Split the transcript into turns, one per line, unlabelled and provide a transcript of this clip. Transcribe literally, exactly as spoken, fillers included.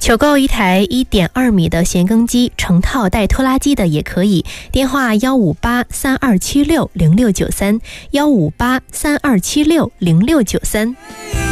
求购一台 一点二米的咸耕机，成套带拖拉机的也可以。电话幺五八三二七六零六九三，幺五八三二七六零六九三。